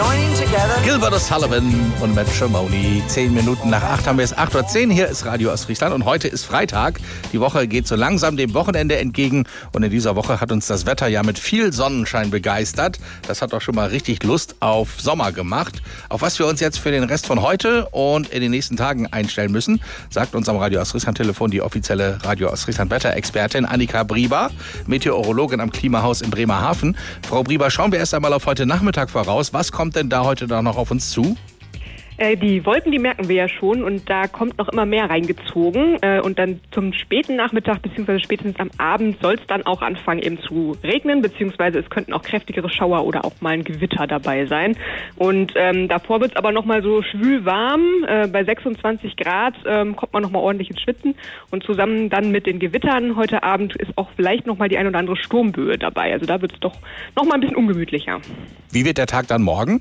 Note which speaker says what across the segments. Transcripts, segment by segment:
Speaker 1: Gilbert O'Sullivan und Matrimony. 10 Minuten nach 8 haben wir es, 8:10 Uhr. Hier ist Radio Ostfriesland und heute ist Freitag. Die Woche geht so langsam dem Wochenende entgegen und in dieser Woche hat uns das Wetter ja mit viel Sonnenschein begeistert. Das hat doch schon mal richtig Lust auf Sommer gemacht. Auf was wir uns jetzt für den Rest von heute und in den nächsten Tagen einstellen müssen, sagt uns am Radio Ostfriesland Telefon die offizielle Radio Ostfriesland Wetterexpertin Annika Brieber, Meteorologin am Klimahaus in Bremerhaven. Frau Brieber, schauen wir erst einmal auf heute Nachmittag voraus. Was kommt denn da heute noch auf uns zu?
Speaker 2: Die Wolken, die merken wir ja schon und da kommt noch immer mehr reingezogen und dann zum späten Nachmittag bzw. spätestens am Abend soll es dann auch anfangen eben zu regnen, beziehungsweise es könnten auch kräftigere Schauer oder auch mal ein Gewitter dabei sein und davor wird es aber nochmal so schwül warm, bei 26 Grad kommt man nochmal ordentlich ins Schwitzen und zusammen dann mit den Gewittern heute Abend ist auch vielleicht nochmal die ein oder andere Sturmböe dabei, also da wird es doch nochmal ein bisschen ungemütlicher.
Speaker 1: Wie wird der Tag dann morgen?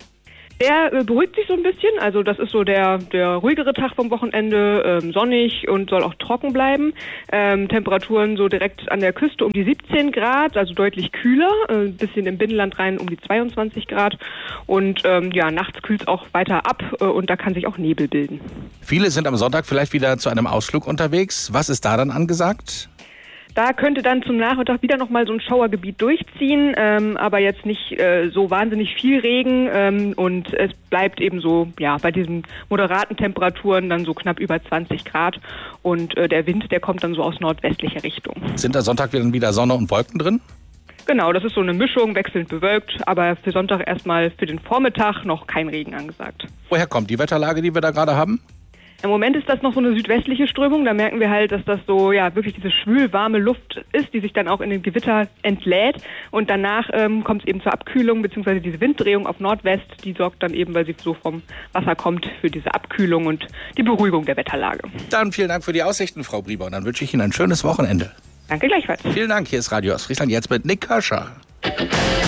Speaker 2: Der beruhigt sich so ein bisschen, also das ist so der ruhigere Tag vom Wochenende, sonnig und soll auch trocken bleiben. Temperaturen so direkt an der Küste um die 17 Grad, also deutlich kühler, ein bisschen im Binnenland rein um die 22 Grad und nachts kühlt es auch weiter ab und da kann sich auch Nebel bilden.
Speaker 1: Viele sind am Sonntag vielleicht wieder zu einem Ausflug unterwegs. Was ist da dann angesagt?
Speaker 2: Da könnte dann zum Nachmittag wieder nochmal so ein Schauergebiet durchziehen, aber jetzt nicht so wahnsinnig viel Regen und es bleibt eben so bei diesen moderaten Temperaturen dann so knapp über 20 Grad und der Wind, der kommt dann so aus nordwestlicher Richtung. Sind
Speaker 1: da Sonntag dann wieder Sonne und Wolken drin?
Speaker 2: Genau, das ist so eine Mischung, wechselnd bewölkt, aber für Sonntag erstmal für den Vormittag noch kein Regen angesagt.
Speaker 1: Woher kommt die Wetterlage, die wir da gerade haben?
Speaker 2: Im Moment ist das noch so eine südwestliche Strömung. Da merken wir halt, dass das so wirklich diese schwül-warme Luft ist, die sich dann auch in den Gewitter entlädt. Und danach kommt es eben zur Abkühlung, beziehungsweise diese Winddrehung auf Nordwest, die sorgt dann eben, weil sie so vom Wasser kommt, für diese Abkühlung und die Beruhigung der Wetterlage.
Speaker 1: Dann vielen Dank für die Aussichten, Frau Brieber. Und dann wünsche ich Ihnen ein schönes Wochenende.
Speaker 2: Danke gleichfalls.
Speaker 1: Vielen Dank. Hier ist Radio Ostfriesland jetzt mit Nick Kirscher.